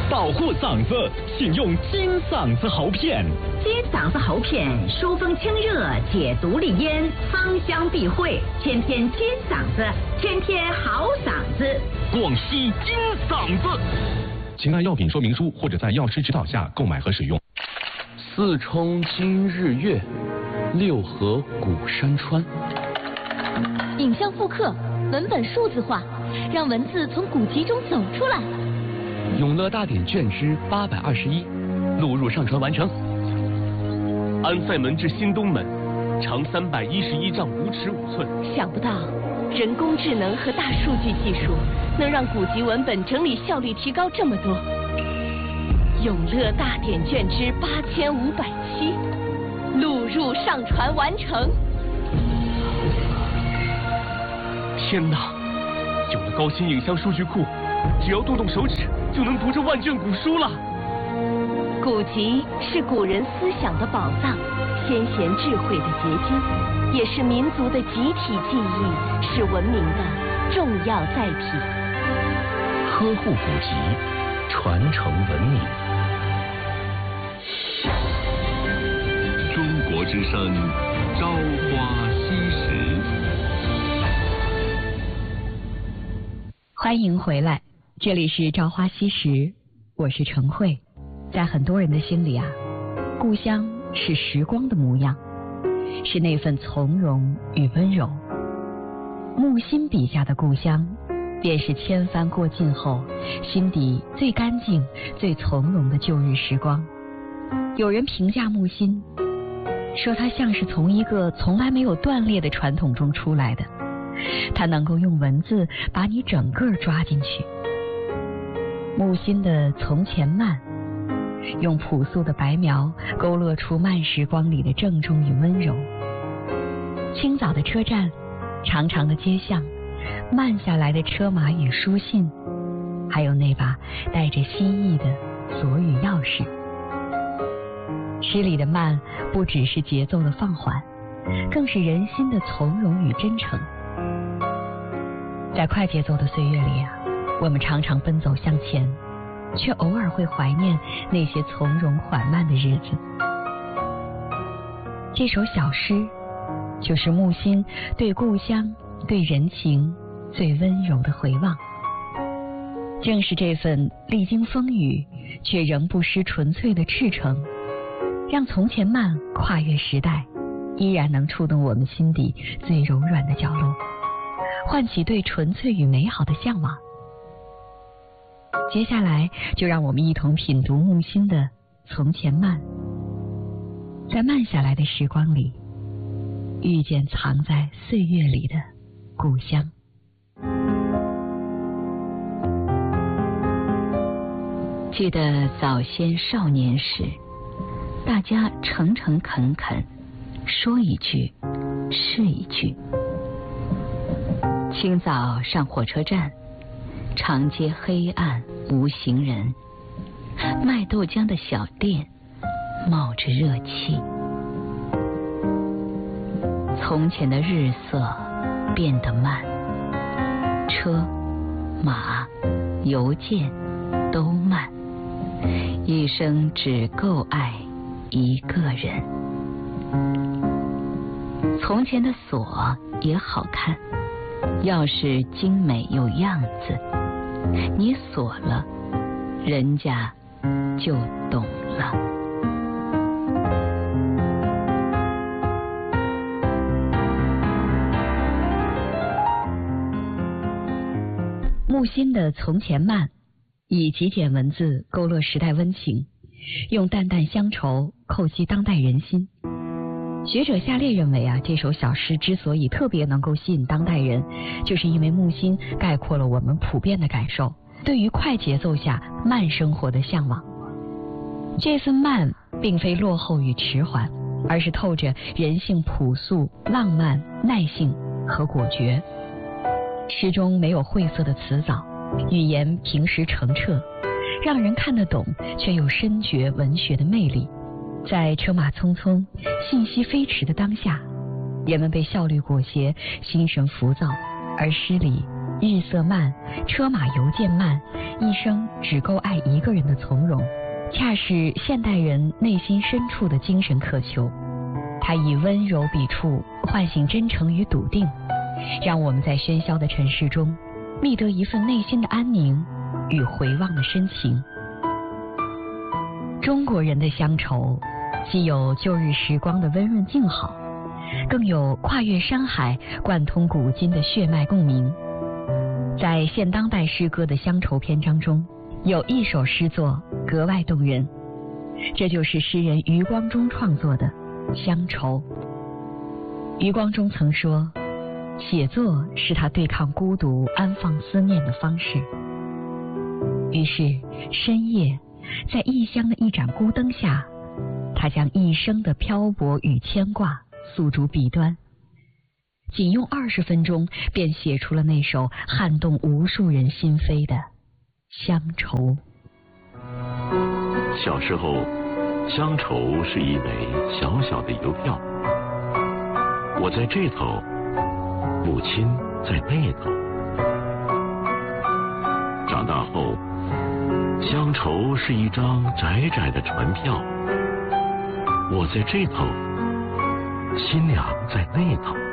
保护嗓子，请用金嗓子喉片。 金嗓子喉片疏风清热，解毒利咽，芳香避秽，天天金嗓子，天天好嗓子。 广西金嗓子。请看药品说明书或者在药师指导下购买和使用。 四冲今日月，六合古山川。 影像复刻，文本数字化，让文字从古籍中走出来。 永乐大典卷之821，录入上传完成。 安塞门至新东门，长311丈5尺5寸。 想不到，人工智能和大数据技术能让古籍文本整理效率提高这么多。永乐大典卷之8507，录入上传完成。 天哪！有了高清影像数据库，只要动动手指就能读这万卷古书了。 古籍是古人思想的宝藏，先贤智慧的结晶，也是民族的集体记忆，是文明的重要载体。 呵护古籍，传承文明。 中国之声，朝花夕拾。 欢迎回来，这里是朝花夕拾，我是陈慧。在很多人的心里啊，故乡是时光的模样，是那份从容与温柔。木心笔下的故乡，便是千帆过尽后，心底最干净、最从容的旧日时光。有人评价木心，说他像是从一个从来没有断裂的传统中出来的，他能够用文字把你整个抓进去。木心的从前慢，用朴素的白描勾勒出慢时光里的郑重与温柔。清早的车站，长长的街巷，慢下来的车马与书信，还有那把带着心意的锁与钥匙。诗里的慢不只是节奏的放缓，更是人心的从容与真诚。在快节奏的岁月里啊，我们常常奔走向前，却偶尔会怀念那些从容缓慢的日子。这首小诗就是木心对故乡、对人情最温柔的回望。正是这份历经风雨却仍不失纯粹的赤诚，让从前慢跨越时代，依然能触动我们心底最柔软的角落，唤起对纯粹与美好的向往。接下来就让我们一同品读木心的《从前慢》，在慢下来的时光里，遇见藏在岁月里的故乡。记得早先少年时，大家诚诚恳恳，说一句是一句。清早上火车站，长街黑暗无行人，卖豆浆的小店冒着热气。从前的日色变得慢，车马邮件都慢，一生只够爱一个人。从前的锁也好看，钥匙精美有样子，你锁了，人家就懂了。木心的《从前慢》以极简文字勾勒时代温情，用淡淡乡愁叩击当代人心。学者夏烈认为啊，这首小诗之所以特别能够吸引当代人，就是因为木心概括了我们普遍的感受，对于快节奏下慢生活的向往。这份慢并非落后与迟缓，而是透着人性朴素、浪漫、耐性和果决。诗中没有晦涩的辞藻，语言平实澄澈，让人看得懂，却又深觉文学的魅力。在车马匆匆、信息飞驰的当下，人们被效率裹挟，心神浮躁，而诗里日色慢，车马邮件慢，一生只够爱一个人的从容，恰是现代人内心深处的精神渴求。它以温柔笔触唤醒真诚与笃定，让我们在喧嚣的尘世中觅得一份内心的安宁与回望的深情。中国人的乡愁既有旧日时光的温润静好，更有跨越山海贯通古今的血脉共鸣。在现当代诗歌的乡愁篇章中，有一首诗作格外动人，这就是诗人余光中创作的《乡愁》。余光中曾说，写作是他对抗孤独、安放思念的方式。于是深夜，在异乡的一盏孤灯下，他将一生的漂泊与牵挂诉诸笔端，仅用20分钟便写出了那首撼动无数人心扉的《乡愁》。 小时候，乡愁是一枚小小的邮票，我在这头，母亲在那头。长大后，乡愁是一张窄窄的船票，我在这头，新娘在那头。